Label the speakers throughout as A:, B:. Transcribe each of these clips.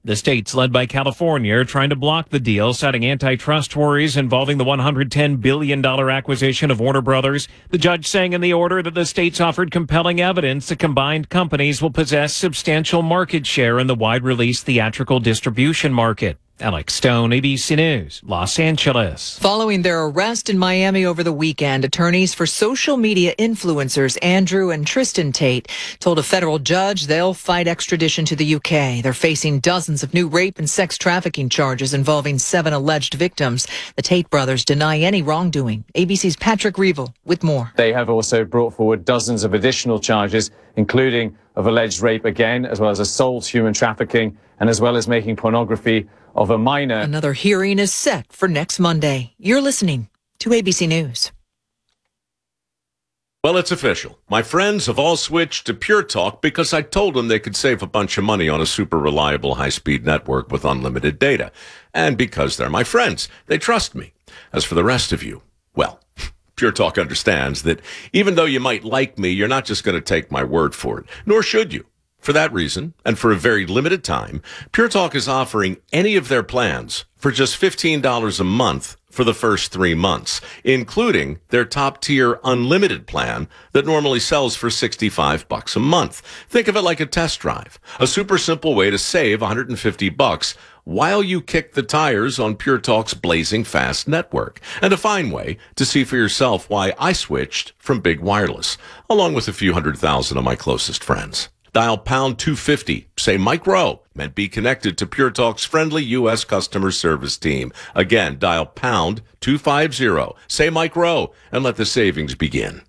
A: The states, led by California, are trying to block the deal, citing antitrust worries involving the $110 billion acquisition of Warner Brothers. The judge saying in the order that the states offered compelling evidence the combined companies will possess substantial market share in the wide-release theatrical distribution market. Alex Stone, ABC News, Los Angeles.
B: Following their arrest in Miami over the weekend, attorneys for social media influencers Andrew and Tristan Tate told a federal judge they'll fight extradition to the UK. They're facing dozens of new rape and sex trafficking charges involving 7 alleged victims. The Tate brothers deny any wrongdoing. ABC's Patrick Reevell with more.
C: They have also brought forward dozens of additional charges, including of alleged rape again, as well as assault, human trafficking, and as well as making pornography of a minor.
B: Another hearing is set for next Monday. You're listening to ABC News.
D: Well, it's official. My friends have all switched to Pure Talk because I told them they could save a bunch of money on a super reliable high-speed network with unlimited data. And because they're my friends, they trust me. As for the rest of you, well, Pure Talk understands that even though you might like me, you're not just going to take my word for it, nor should you. For that reason, and for a very limited time, Pure Talk is offering any of their plans for just $15 a month for the first 3 months, including their top-tier unlimited plan that normally sells for $65 a month. Think of it like a test drive, a super simple way to save $150 while you kick the tires on Pure Talk's blazing fast network, and a fine way to see for yourself why I switched from big wireless, along with a few 100,000 of my closest friends. Dial pound 250, say Mike Rowe, and be connected to Pure Talk's friendly U.S. customer service team. Again, dial pound 250, say Mike Rowe, and let the savings begin.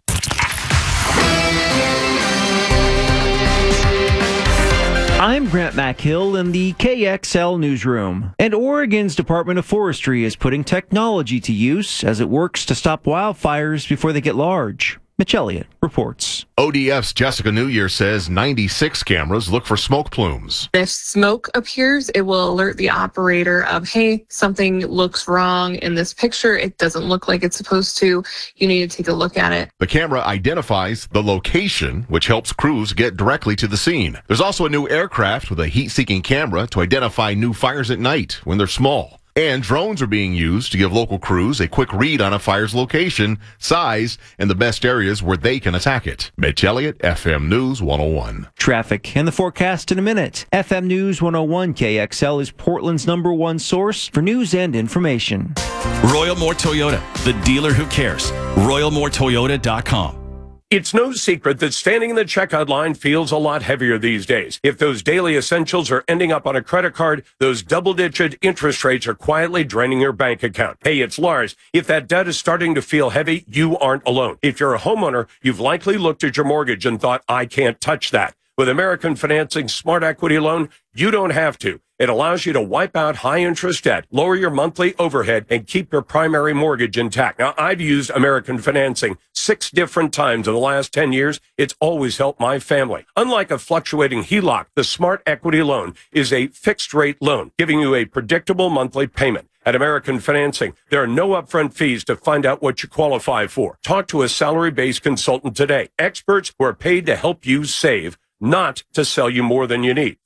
E: I'm Grant McHill in the KXL newsroom. And Oregon's Department of Forestry is putting technology to use as it works to stop wildfires before they get large. Mitch Elliott reports.
F: ODF's Jessica New Year says 96 cameras look for smoke plumes.
G: If smoke appears, it will alert the operator of, hey, something looks wrong in this picture. It doesn't look like it's supposed to. You need to take a look at it.
F: The camera identifies the location, which helps crews get directly to the scene. There's also a new aircraft with a heat-seeking camera to identify new fires at night when they're small. And drones are being used to give local crews a quick read on a fire's location, size, and the best areas where they can attack it. Mitch Elliott, FM News 101.
E: Traffic and the forecast in a minute. FM News 101 KXL is Portland's #1 source for news and information.
H: Royal Moore Toyota, the dealer who cares. RoyalMoreToyota.com.
I: It's no secret that standing in the checkout line feels a lot heavier these days. If those daily essentials are ending up on a credit card, those double-digit interest rates are quietly draining your bank account. Hey, it's Lars. If that debt is starting to feel heavy, you aren't alone. If you're a homeowner, you've likely looked at your mortgage and thought, I can't touch that. With American Financing's Smart Equity Loan, you don't have to. It allows you to wipe out high-interest debt, lower your monthly overhead, and keep your primary mortgage intact. Now, I've used American Financing 6 different times in the last 10 years. It's always helped my family. Unlike a fluctuating HELOC, the Smart Equity Loan is a fixed-rate loan, giving you a predictable monthly payment. At American Financing, there are no upfront fees to find out what you qualify for. Talk to a salary-based consultant today. Experts who are paid to help you save, not to sell you more than you need.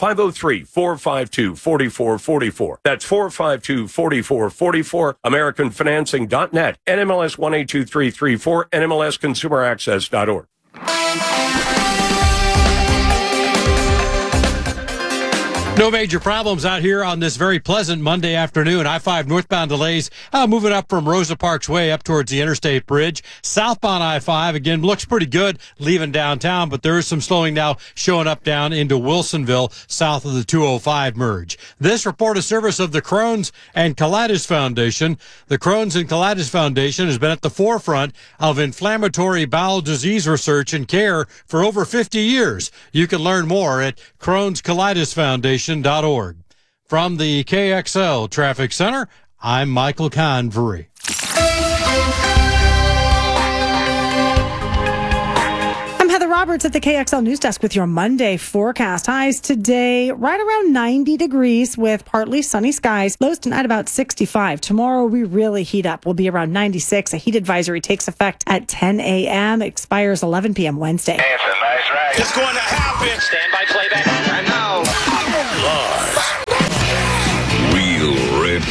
I: 503-452-4444. That's 452-4444. AmericanFinancing.net. NMLS 182334. NMLSConsumerAccess.org.
J: No major problems out here on this very pleasant Monday afternoon. I-5 northbound delays moving up from Rosa Parks Way up towards the Interstate Bridge. Southbound I-5, again, looks pretty good leaving downtown, but there is some slowing now showing up down into Wilsonville south of the 205 merge. This report is service of the Crohn's and Colitis Foundation. The Crohn's and Colitis Foundation has been at the forefront of inflammatory bowel disease research and care for over 50 years. You can learn more at Crohn's Colitis Foundation. From the KXL Traffic Center, I'm Michael Convery.
K: I'm Heather Roberts at the KXL News Desk with your Monday forecast. Highs today right around 90 degrees with partly sunny skies. Lows tonight about 65. Tomorrow we really heat up. We'll be around 96. A heat advisory takes effect at 10 a.m. expires 11 p.m. Wednesday.
L: Hey, it's a nice ride.
M: It's going to happen.
L: Stand by playback. And now,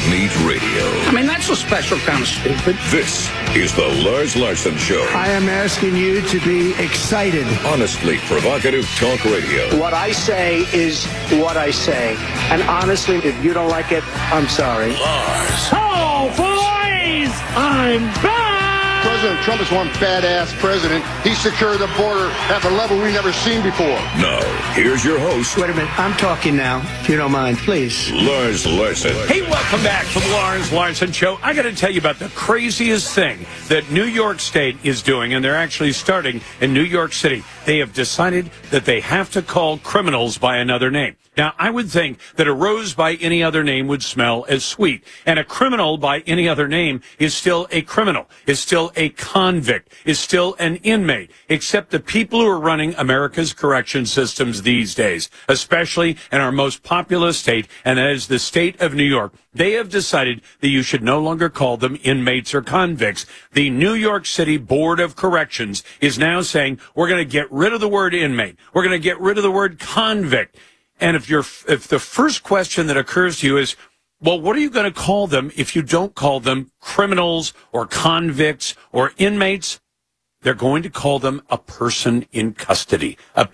L: meet radio.
M: I mean, that's a special kind of stupid.
L: This is the Lars Larson Show.
N: I am asking you to be excited.
L: Honestly provocative talk radio.
N: What I say is what I say. And honestly, if you don't like it, I'm sorry.
L: Lars.
O: Oh, boys! I'm back!
P: President Trump is one badass president. He secured the border at a level we've never seen before.
L: Now, here's your host.
N: Wait a minute. I'm talking now, if you don't mind, please.
L: Lars Larson.
I: Hey, welcome back to the Lars Larson Show. I got to tell you about the craziest thing that New York State is doing, and they're actually starting in New York City. They have decided that they have to call criminals by another name. Now, I would think that a rose by any other name would smell as sweet, and a criminal by any other name is still a criminal, is still a convict, is still an inmate, except the people who are running America's correction systems these days, especially in our most populous state, and that is the state of New York. They have decided that you should no longer call them inmates or convicts. The New York City Board of Corrections is now saying, we're going to get rid of the word inmate. We're going to get rid of the word convict. And if the first question that occurs to you is, well, what are you going to call them if you don't call them criminals or convicts or inmates? They're going to call them a person in custody, a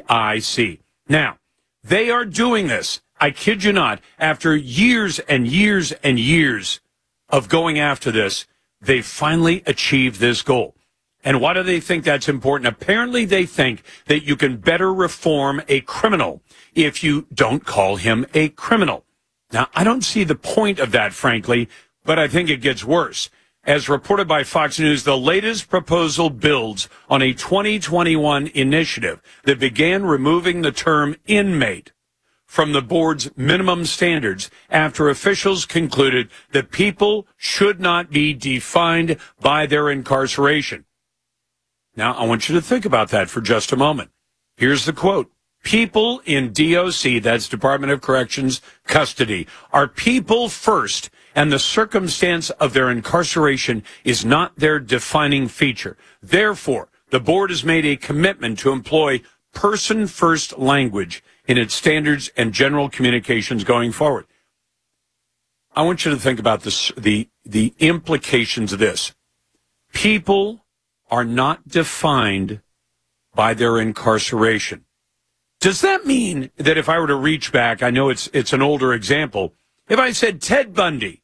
I: PIC. Now, they are doing this, I kid you not, after years and years and years of going after this, they finally achieved this goal. And why do they think that's important? Apparently, they think that you can better reform a criminal if you don't call him a criminal. Now, I don't see the point of that, frankly, but I think it gets worse. As reported by Fox News, the latest proposal builds on a 2021 initiative that began removing the term inmate from the board's minimum standards after officials concluded that people should not be defined by their incarceration. Now, I want you to think about that for just a moment. Here's the quote. People in DOC, that's Department of Corrections custody, are people first, and the circumstance of their incarceration is not their defining feature. Therefore, the board has made a commitment to employ person-first language in its standards and general communications going forward. I want you to think about this, the implications of this. People are not defined by their incarceration. Does that mean that if I were to reach back, I know it's an older example, if I said Ted Bundy,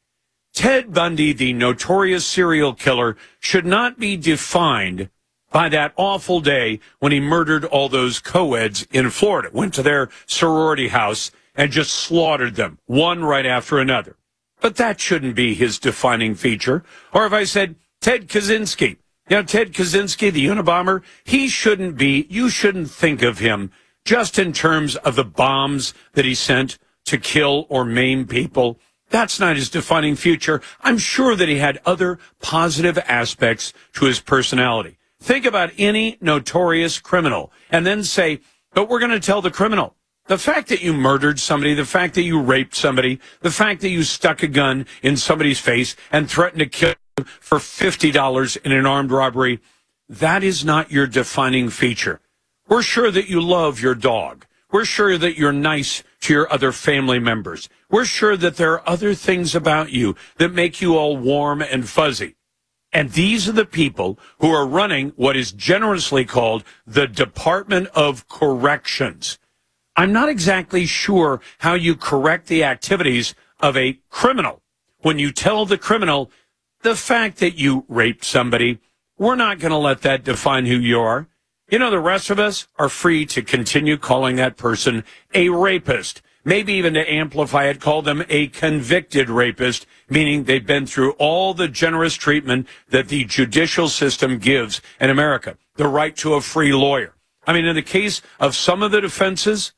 I: the notorious serial killer, should not be defined by that awful day when he murdered all those co-eds in Florida, went to their sorority house and just slaughtered them, one right after another. But that shouldn't be his defining feature. Or if I said Ted Kaczynski, Ted Kaczynski, the Unabomber, you shouldn't think of him just in terms of the bombs that he sent to kill or maim people. That's not his defining feature. I'm sure that he had other positive aspects to his personality. Think about any notorious criminal and then say, but we're going to tell the criminal, the fact that you murdered somebody, the fact that you raped somebody, the fact that you stuck a gun in somebody's face and threatened to kill for $50 in an armed robbery, that is not your defining feature. We're sure that you love your dog. We're sure that you're nice to your other family members. We're sure that there are other things about you that make you all warm and fuzzy. And these are the people who are running what is generously called the Department of Corrections. I'm not exactly sure how you correct the activities of a criminal when you tell the criminal, the fact that you raped somebody, we're not going to let that define who you are. The rest of us are free to continue calling that person a rapist. Maybe even to amplify it, call them a convicted rapist, meaning they've been through all the generous treatment that the judicial system gives in America. The right to a free lawyer. I mean, in the case of some of the defenses,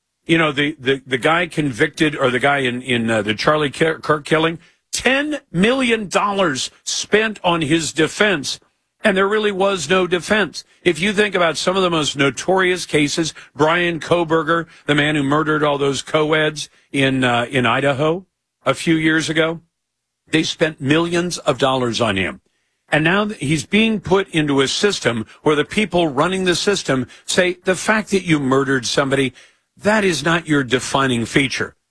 I: the guy convicted, or the guy in the Charlie Kirk killing, $10 million spent on his defense, and there really was no defense. If you think about some of the most notorious cases, Brian Kohberger, the man who murdered all those co-eds in Idaho a few years ago, they spent millions of dollars on him. And now he's being put into a system where the people running the system say, the fact that you murdered somebody, that is not your defining feature.